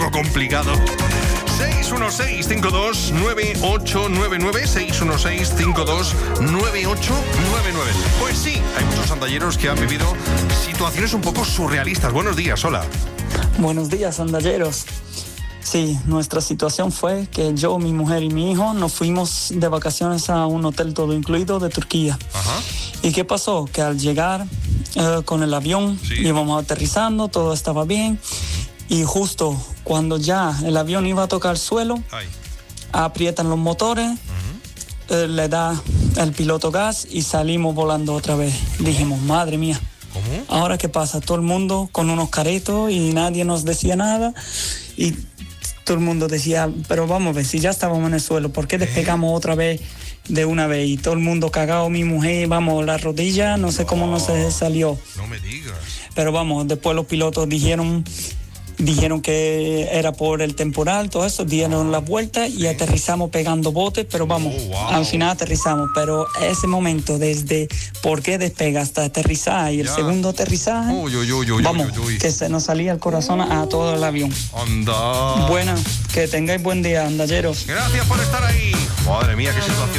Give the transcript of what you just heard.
complicado. 616-529899, 616-529899. Pues sí, hay muchos sandalleros que han vivido situaciones un poco surrealistas. Buenos días, hola. Buenos días, sandalleros. Sí, nuestra situación fue que yo, mi mujer y mi hijo nos fuimos de vacaciones a un hotel todo incluido de Turquía. Ajá. ¿Y qué pasó? Que al llegar con el avión, íbamos aterrizando, todo estaba bien. Y justo cuando ya el avión iba a tocar suelo, aprietan los motores, le da el piloto gas y salimos volando otra vez. Dijimos, madre mía, ¿cómo? ¿Ahora qué pasa? Todo el mundo con unos caretos y nadie nos decía nada. Y todo el mundo decía, pero vamos a ver, si ya estábamos en el suelo, ¿por qué despegamos otra vez de una vez? Y todo el mundo cagado, mi mujer, vamos, la rodilla, no sé cómo no se salió. No me digas. Pero vamos, después los pilotos dijeron que era por el temporal, todo eso, dieron la vuelta y aterrizamos pegando botes, pero vamos, al final aterrizamos. Pero ese momento, desde por qué despega hasta aterrizar y el segundo aterrizaje, vamos, que se nos salía el corazón a todo el avión. Anda. Bueno, que tengáis buen día, andalleros. Gracias por estar ahí. Madre mía, qué situación.